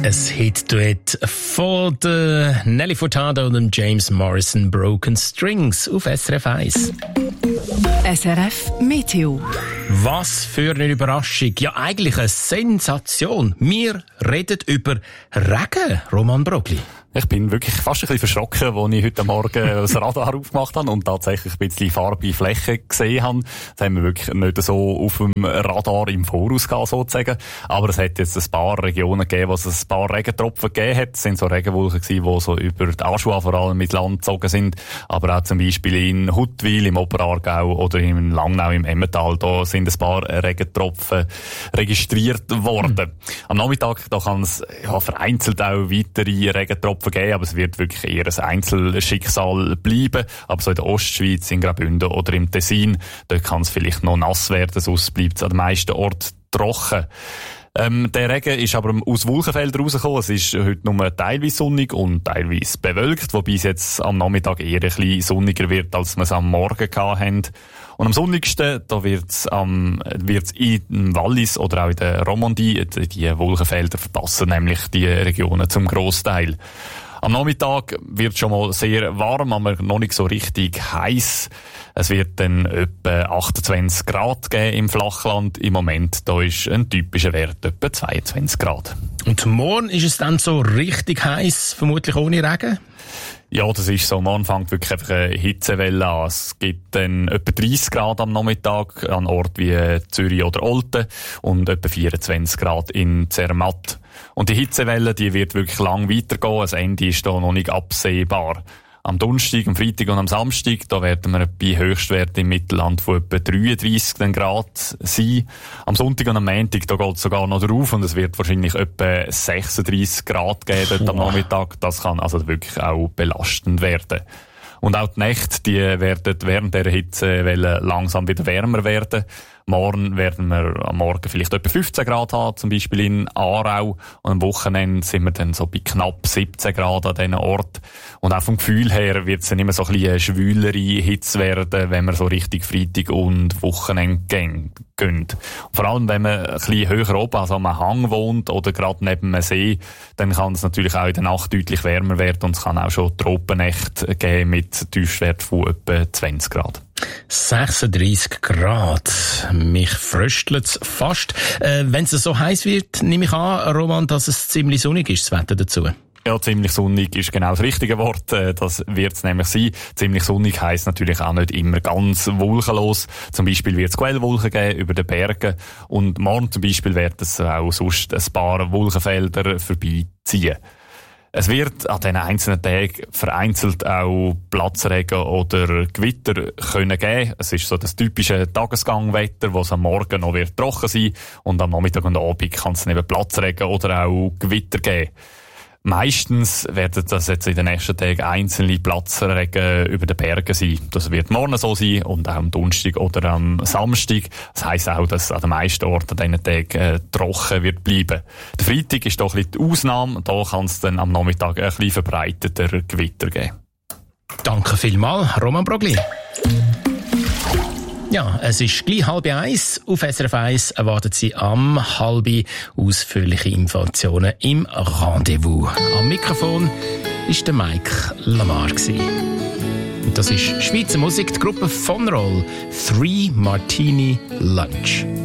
Ein Hit-Duett von der Nelly Furtado und dem James Morrison, Broken Strings auf SRF 1. SRF Meteo. Was für eine Überraschung. Ja, eigentlich eine Sensation. Wir reden über Regen, Roman Brogli. Ich bin wirklich fast ein bisschen verschrocken, als ich heute Morgen das Radar aufgemacht habe und tatsächlich ein bisschen farbige Flächen gesehen habe. Das haben wir wirklich nicht so auf dem Radar im Voraus gehabt, sozusagen. Aber es hat jetzt ein paar Regionen gegeben, wo es ein paar Regentropfen gegeben hat. Es sind so Regenwolken gewesen, die so über die Aschua vor allem mit Land gezogen sind. Aber auch zum Beispiel in Huttwil im Oberaargau oder in Langnau im Emmental, da sind ein paar Regentropfen registriert worden. Am Nachmittag, da kann es vereinzelt auch weitere Regentropfen geben, aber es wird wirklich eher ein Einzelschicksal bleiben. Aber so in der Ostschweiz, in Graubünden oder im Tessin, dort kann es vielleicht noch nass werden, sonst bleibt es an den meisten Orten trocken. Der Regen ist aber aus Wolkenfeldern rausgekommen. Es ist heute nur teilweise sonnig und teilweise bewölkt, wobei es jetzt am Nachmittag eher ein bisschen sonniger wird, als wir es am Morgen hatten. Und am sonnigsten, da wird's in Wallis oder auch in der Romandie, die Wolkenfelder verpassen nämlich die Regionen zum Grossteil. Am Nachmittag wird schon mal sehr warm, aber noch nicht so richtig heiß. Es wird dann etwa 28 Grad geben im Flachland. Im Moment, da ist ein typischer Wert etwa 22 Grad. Und morgen ist es dann so richtig heiß, vermutlich ohne Regen? Ja, das ist so. Man fängt wirklich einfach eine Hitzewelle an. Es gibt dann etwa 30 Grad am Nachmittag an Orten wie Zürich oder Olten und etwa 24 Grad in Zermatt. Und die Hitzewelle, die wird wirklich lang weitergehen. Das Ende ist da noch nicht absehbar. Am Donnerstag, am Freitag und am Samstag, da werden wir bei Höchstwerten im Mittelland von etwa 33 Grad sein. Am Sonntag und am Montag, da geht es sogar noch drauf und es wird wahrscheinlich etwa 36 Grad geben dort am Nachmittag. Das kann also wirklich auch belastend werden. Und auch die Nächte, die werden während der Hitzewelle langsam wieder wärmer werden. Morgen werden wir am Morgen vielleicht etwa 15 Grad haben, zum Beispiel in Aarau. Und am Wochenende sind wir dann so bei knapp 17 Grad an diesen Ort. Und auch vom Gefühl her wird es dann immer so ein bisschen eine schwülere Hitze werden, wenn wir so richtig Freitag und Wochenende gehen. Und vor allem, wenn man ein bisschen höher oben, also am Hang wohnt oder gerade neben einem See, dann kann es natürlich auch in der Nacht deutlich wärmer werden und es kann auch schon Tropennächte geben mit Tiefstwert von etwa 20 Grad. 36 Grad. Mich fröstelt's fast. Wenn es so heiß wird, nehme ich an, Roman, dass es ziemlich sonnig ist, das Wetter dazu. Ja, ziemlich sonnig ist genau das richtige Wort. Das wird es nämlich sein. Ziemlich sonnig heisst natürlich auch nicht immer ganz wolkenlos. Zum Beispiel wird es Quellwolken geben über den Bergen. Und morgen zum Beispiel wird es auch sonst ein paar Wolkenfelder vorbeiziehen. Es wird an diesen einzelnen Tagen vereinzelt auch Platzregen oder Gewitter können geben. Es ist so das typische Tagesgangwetter, wo es am Morgen noch wird trocken sein und am Nachmittag und Abend kann es eben Platzregen oder auch Gewitter geben. Meistens werden das jetzt in den nächsten Tagen einzelne Platzregen über den Bergen sein. Das wird morgen so sein und auch am Donnerstag oder am Samstag. Das heisst auch, dass an den meisten Orten an diesen Tagen trocken wird bleiben. Der Freitag ist doch ein bisschen die Ausnahme. Da kann es dann am Nachmittag ein bisschen verbreiteter Gewitter geben. Danke vielmals, Roman Brogli. Ja, es ist gleich 12:30. Auf SRF 1 erwartet Sie am 12:30 ausführliche Informationen im Rendezvous. Am Mikrofon war der Mike Lamar. Und das ist Schweizer Musik, die Gruppe von Roll, 3 Martini Lunch.